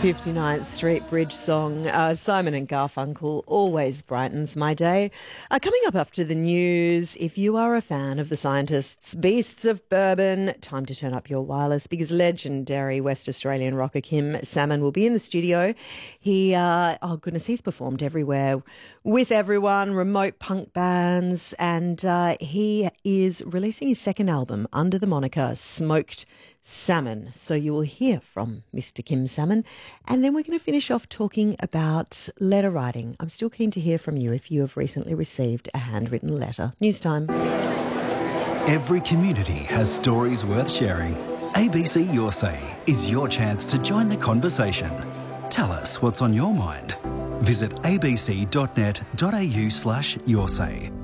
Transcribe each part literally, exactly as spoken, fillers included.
fifty-ninth Street Bridge song. Uh, Simon and Garfunkel always brightens my day. Uh, coming up after the news, if you are a fan of the scientists, Beasts of Bourbon, time to turn up your wireless because legendary West Australian rocker Kim Salmon will be in the studio. He, uh, oh goodness, he's performed everywhere with everyone, remote punk bands, and uh, he is releasing his second album under the moniker Smoked Salmon. So you will hear from Mister Kim Salmon, and then we're going to finish off talking about letter writing. I'm still keen to hear from you if you have recently received a handwritten letter. News time. Every community has stories worth sharing. A B C Your Say is your chance to join the conversation. Tell us what's on your mind. Visit abc.net.au slash your say.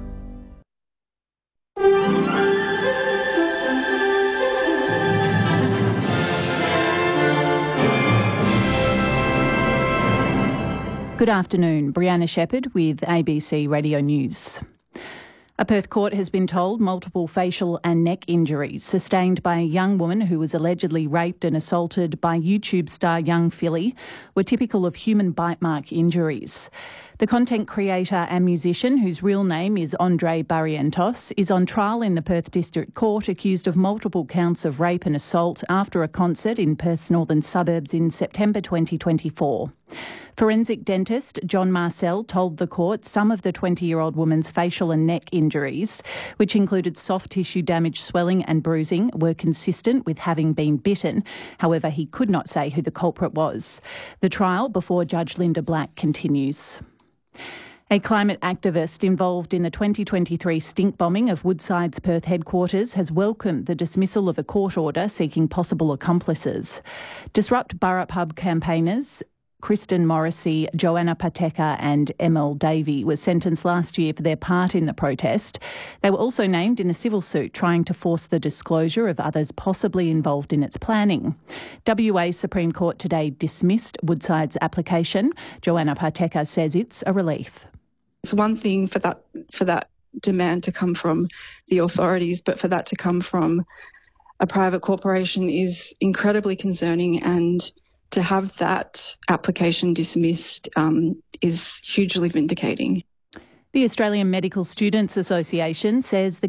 Good afternoon. Brianna Shepherd with A B C Radio News. A Perth court has been told multiple facial and neck injuries sustained by a young woman who was allegedly raped and assaulted by YouTube star Young Philly were typical of human bite mark injuries. The content creator and musician, whose real name is Andre Barrientos, is on trial in the Perth District Court accused of multiple counts of rape and assault after a concert in Perth's northern suburbs in September twenty twenty-four. Forensic dentist John Marcel told the court some of the twenty-year-old woman's facial and neck injuries, which included soft tissue damage, swelling and bruising, were consistent with having been bitten. However, he could not say who the culprit was. The trial before Judge Linda Black continues. A climate activist involved in the twenty twenty-three stink bombing of Woodside's Perth headquarters has welcomed the dismissal of a court order seeking possible accomplices. Disrupt Burrup Hub campaigners Kristen Morrissey, Joanna Pateka and Emil Davey were sentenced last year for their part in the protest. They were also named in a civil suit trying to force the disclosure of others possibly involved in its planning. W A Supreme Court today dismissed Woodside's application. Joanna Pateka says it's a relief. It's one thing for that for that demand to come from the authorities, but for that to come from a private corporation is incredibly concerning, and to have that application dismissed um, is hugely vindicating. The Australian Medical Students Association says the